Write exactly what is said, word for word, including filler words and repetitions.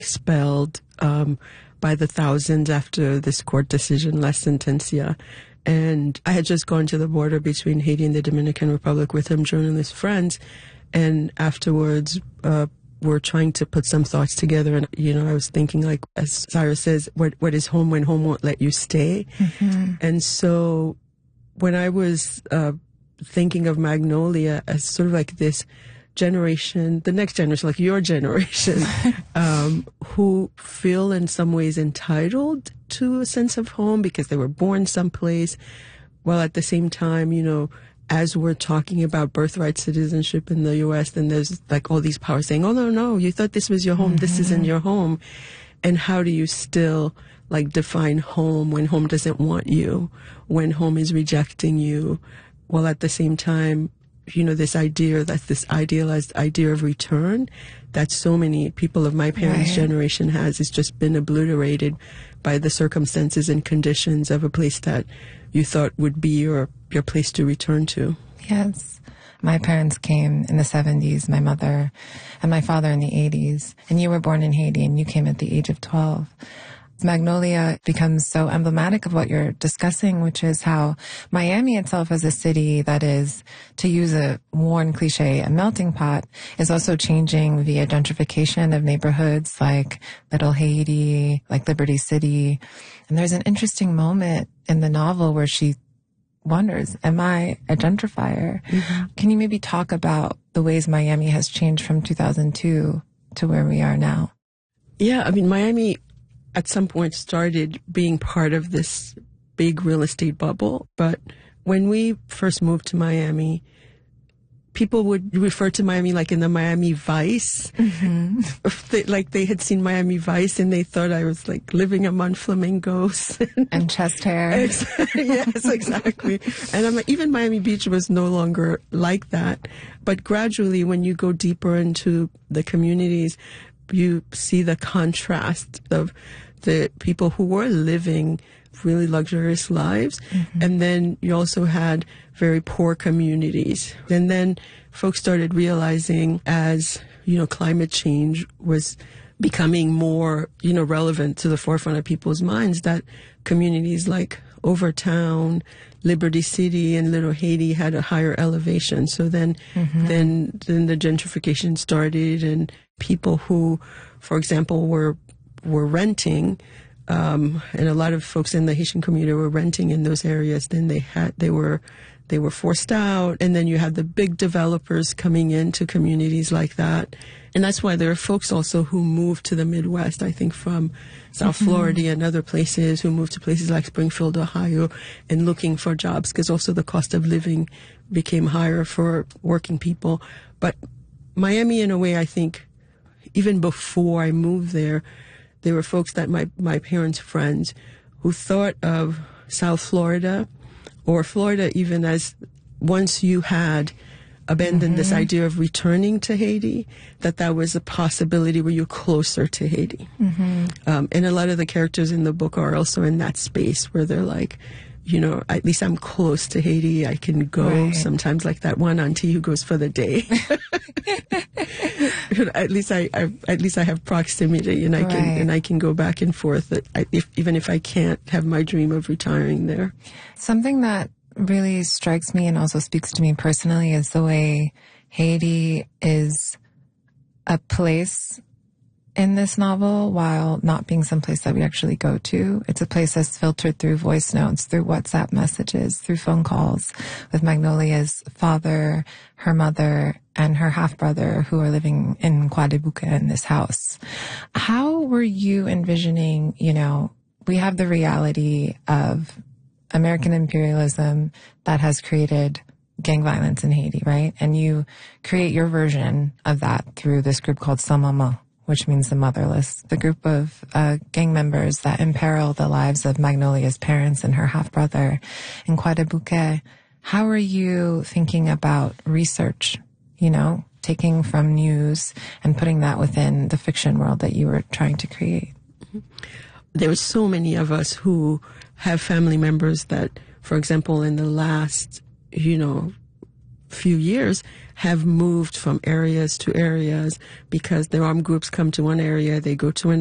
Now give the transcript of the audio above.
expelled um, by the thousands after this court decision, La Sentencia. And I had just gone to the border between Haiti and the Dominican Republic with some journalist friends. And afterwards, uh, we're trying to put some thoughts together. And, you know, I was thinking, like, as Cyrus says, what what is home when home won't let you stay? Mm-hmm. And so when I was uh, thinking of Magnolia as sort of like this generation, the next generation, like your generation, um, who feel in some ways entitled to a sense of home because they were born someplace, while at the same time, you know, as we're talking about birthright citizenship in the U S, then there's like all these powers saying, oh, no, no, you thought this was your home. Mm-hmm. This isn't your home. And how do you still like define home when home doesn't want you, when home is rejecting you, while at the same time, you know, this idea, that's this idealized idea of return that so many people of my parents' right. generation has, has just been obliterated by the circumstances and conditions of a place that you thought would be your, your place to return to. Yes. My parents came in the seventies, my mother and my father in the eighties. And you were born in Haiti and you came at the age of twelve. Magnolia becomes so emblematic of what you're discussing, which is how Miami itself as a city that is, to use a worn cliche, a melting pot, is also changing via gentrification of neighborhoods like Little Haiti, like Liberty City. And there's an interesting moment in the novel where she wonders, am I a gentrifier? Mm-hmm. Can you maybe talk about the ways Miami has changed from two thousand two to where we are now? Yeah, I mean, Miami at some point started being part of this big real estate bubble. But when we first moved to Miami, people would refer to Miami like in the Miami Vice. Mm-hmm. They, like they had seen Miami Vice and they thought I was like living among flamingos. And chest hair. Yes, exactly. And I'm like, even Miami Beach was no longer like that. But gradually, when you go deeper into the communities, you see the contrast of the people who were living really luxurious lives. Mm-hmm. And then you also had very poor communities. And then folks started realizing as, you know, climate change was becoming more, you know, relevant to the forefront of people's minds, that communities like Overtown, Liberty City, and Little Haiti had a higher elevation. So then, mm-hmm. then, then the gentrification started, and people who, for example, were were renting, um, and a lot of folks in the Haitian community were renting in those areas. Then they had they were they were forced out, and then you had the big developers coming into communities like that. And that's why there are folks also who moved to the Midwest, I think from South mm-hmm. Florida and other places, who moved to places like Springfield, Ohio, and looking for jobs, because also the cost of living became higher for working people. But Miami, in a way, I think, even before I moved there, there were folks that my, my parents' friends who thought of South Florida or Florida even as, once you had abandoned mm-hmm. this idea of returning to Haiti, that that was a possibility where you're closer to Haiti. Mm-hmm. Um, and a lot of the characters in the book are also in that space where they're like, you know, at least I'm close to Haiti. I can go right. sometimes, like that one auntie who goes for the day. At least I, I, at least I have proximity, and I right. can, and I can go back and forth. I, if, even if I can't have my dream of retiring there. Something that really strikes me and also speaks to me personally is the way Haiti is a place in this novel, while not being someplace that we actually go to. It's a place that's filtered through voice notes, through WhatsApp messages, through phone calls with Magnolia's father, her mother, and her half-brother who are living in Croix des Bouquets in this house. How were you envisioning, you know, we have the reality of American imperialism that has created gang violence in Haiti, right? And you create your version of that through this group called Sans Maman, which means the motherless, the group of uh, gang members that imperil the lives of Magnolia's parents and her half-brother in Croix des Bouquets. How are you thinking about research, you know, taking from news and putting that within the fiction world that you were trying to create? There were so many of us who have family members that, for example, in the last, you know, few years have moved from areas to areas because the armed groups come to one area, they go to